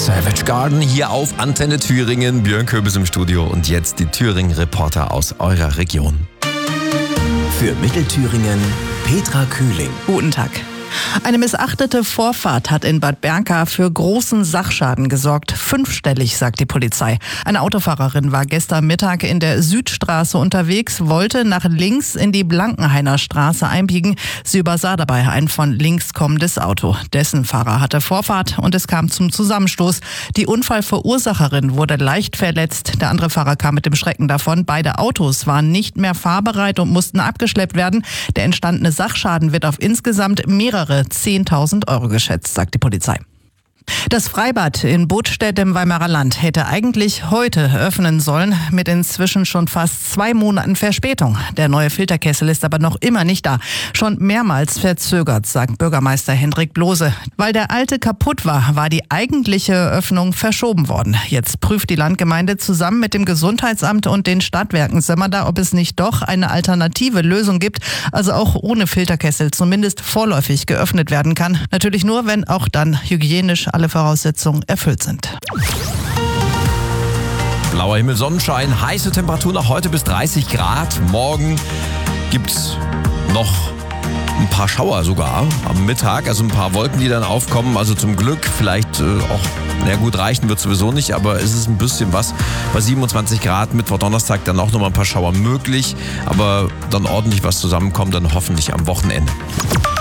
Savage Garden hier auf Antenne Thüringen. Björn Köbis im Studio und jetzt die Thüringen-Reporter aus eurer Region. Für Mittelthüringen Petra Kühling. Guten Tag. Eine missachtete Vorfahrt hat in Bad Berka für großen Sachschaden gesorgt. 5-stellig, sagt die Polizei. Eine Autofahrerin war gestern Mittag in der Südstraße unterwegs, wollte nach links in die Blankenhainer Straße einbiegen. Sie übersah dabei ein von links kommendes Auto. Dessen Fahrer hatte Vorfahrt und es kam zum Zusammenstoß. Die Unfallverursacherin wurde leicht verletzt. Der andere Fahrer kam mit dem Schrecken davon. Beide Autos waren nicht mehr fahrbereit und mussten abgeschleppt werden. Der entstandene Sachschaden wird auf insgesamt mehrere 10.000 Euro geschätzt, sagt die Polizei. Das Freibad in Bodstedt im Weimarer Land hätte eigentlich heute öffnen sollen, mit inzwischen schon fast 2 Monaten Verspätung. Der neue Filterkessel ist aber noch immer nicht da. Schon mehrmals verzögert, sagt Bürgermeister Hendrik Blose. Weil der alte kaputt war, war die eigentliche Öffnung verschoben worden. Jetzt prüft die Landgemeinde zusammen mit dem Gesundheitsamt und den Stadtwerken Sömmerda, ob es nicht doch eine alternative Lösung gibt, also auch ohne Filterkessel zumindest vorläufig geöffnet werden kann. Natürlich nur, wenn auch dann hygienisch alle Voraussetzungen erfüllt sind. Blauer Himmel, Sonnenschein, heiße Temperaturen noch heute bis 30 Grad. Morgen gibt's noch ein paar Schauer sogar am Mittag, also ein paar Wolken, die dann aufkommen. Also zum Glück vielleicht auch, na gut, reichen wird sowieso nicht, aber es ist ein bisschen was. Bei 27 Grad, Mittwoch, Donnerstag dann auch noch mal ein paar Schauer möglich, aber dann ordentlich was zusammenkommt, dann hoffentlich am Wochenende.